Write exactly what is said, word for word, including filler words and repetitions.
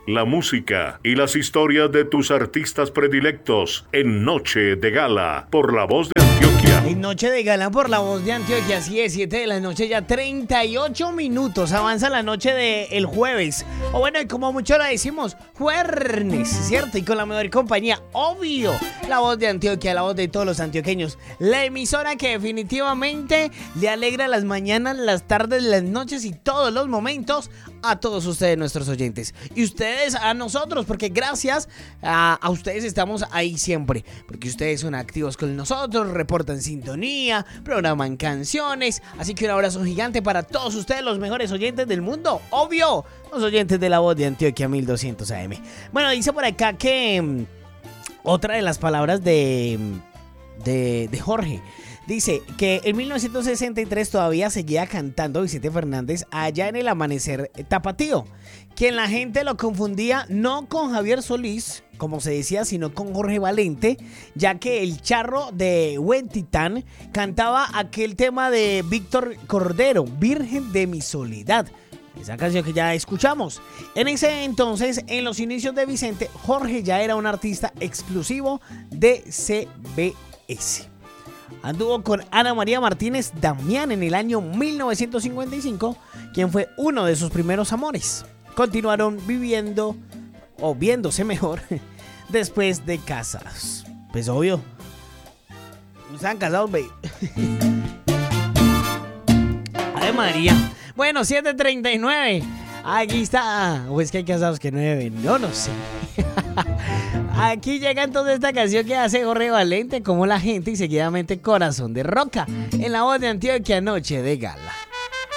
la música y las historias de tus artistas predilectos en Noche de Gala por La Voz de Antioquia. En Noche de Gala por La Voz de Antioquia, así es, siete de la noche, ya treinta y ocho minutos, avanza la noche del jueves, o bueno, y como mucho lo decimos, jueves, ¿cierto? Y con la mejor compañía, obvio, La Voz de Antioquia, la voz de todos los antioqueños, la emisora que definitivamente le alegra las mañanas, las tardes, las noches y todos los momentos a todos ustedes, nuestros oyentes, y ustedes a nosotros, porque gracias a, a ustedes estamos ahí siempre, porque ustedes son activos con nosotros, reportan sintonía, programan canciones, así que un abrazo gigante para todos ustedes, los mejores oyentes del mundo, obvio, los oyentes de La Voz de Antioquia mil doscientos A M. Bueno, dice por acá que um, otra de las palabras de, de, de Jorge, dice que en mil novecientos sesenta y tres todavía seguía cantando Vicente Fernández allá en el amanecer tapatío, que la gente lo confundía no con Javier Solís, como se decía, sino con Jorge Valente, ya que el charro de Huentitán cantaba aquel tema de Víctor Cordero, Virgen de mi soledad, esa canción que ya escuchamos. En ese entonces, en los inicios de Vicente, Jorge ya era un artista exclusivo de C B S. Anduvo con Ana María Martínez Damián en el año mil novecientos cincuenta y cinco, quien fue uno de sus primeros amores. Continuaron viviendo, o viéndose mejor, después de casados. Pues obvio, no estaban casados, baby. Ay, María. Bueno, siete treinta y nueve. Aquí está. O es que hay casados que nueve. No, no sé. Aquí llega entonces esta canción que hace Jorge Valente, como la gente, y seguidamente Corazón de Roca, en La Voz de Antioquia, Noche de Gala.